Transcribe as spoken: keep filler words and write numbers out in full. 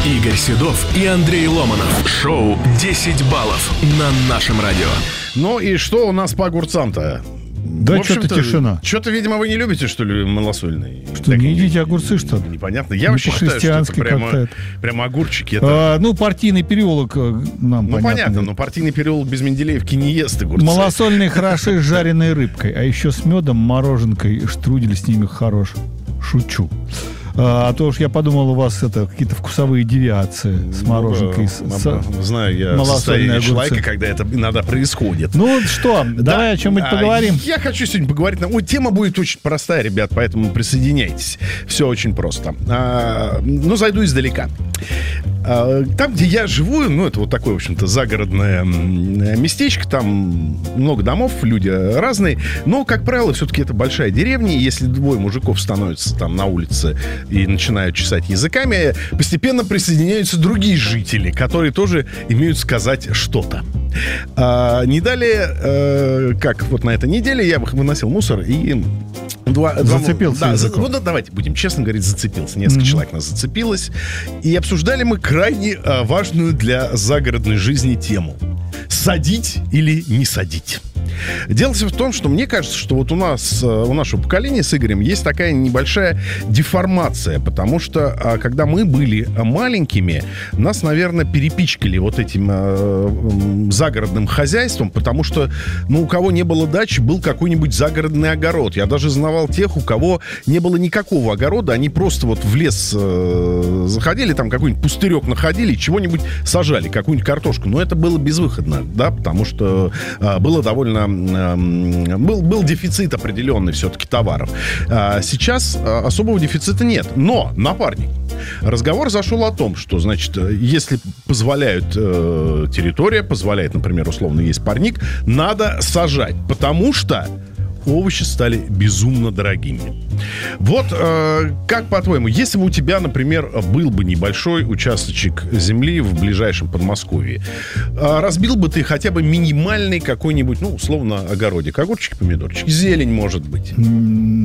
Игорь Седов и Андрей Ломанов. Шоу «десять баллов» на нашем радио. Ну и что у нас по огурцам-то? Да, что-то тишина. Что-то, видимо, вы не любите, что ли, малосольные? Что, так, не едите огурцы, что ли? Непонятно. Я вообще считаю, что это прямо, это. прямо огурчики. Это... А, ну, партийный переулок нам ну, понятно. понятно, но партийный переулок без Менделеевки не ест огурцы. Малосольные хороши с жареной рыбкой, а еще с медом, мороженкой, штрудель с ними хорош. Шучу. А, а то уж я подумал, у вас это какие-то вкусовые девиации с мороженкой. Ну, с, с, знаю я состояние человека, когда это иногда происходит. Ну что, да, давай о чем-нибудь а, поговорим. Я хочу сегодня поговорить. Ой, тема будет очень простая, ребят, поэтому присоединяйтесь. Все очень просто. А, ну, зайду издалека. А, там, где я живу, ну, это вот такое, в общем-то, загородное местечко. Там много домов, люди разные. Но, как правило, все-таки это большая деревня. И если двое мужиков становятся там на улице и начинают чесать языками, постепенно присоединяются другие жители, которые тоже имеют сказать что-то. А, не далее, а, как вот на этой неделе я выносил мусор и... Два, зацепился два, языком. Да, ну, давайте будем честно говорить, зацепился. Несколько mm-hmm. человек нас зацепилось. И обсуждали мы крайне а, важную для загородной жизни тему. Садить или не садить? Дело в том, что мне кажется, что вот у нас, у нашего поколения с Игорем есть такая небольшая деформация, потому что, когда мы были маленькими, нас, наверное, перепичкали вот этим э, загородным хозяйством, потому что, ну, у кого не было дачи, был какой-нибудь загородный огород. Я даже знавал тех, у кого не было никакого огорода, они просто вот в лес э, заходили, там какой-нибудь пустырек находили, чего-нибудь сажали, какую-нибудь картошку. Но это было безвыходно, да, потому что э, было довольно Был, был дефицит определенный все-таки товаров. А сейчас особого дефицита нет. Но, напарник, разговор зашел о том, что, значит, если позволяют э, территория, позволяет, например, условно есть парник, надо сажать, потому что овощи стали безумно дорогими. Вот, э, как по-твоему, если бы у тебя, например, был бы небольшой участочек земли в ближайшем Подмосковье, э, разбил бы ты хотя бы минимальный какой-нибудь, ну, условно, огородик, огурчики, помидорчики, зелень, может быть?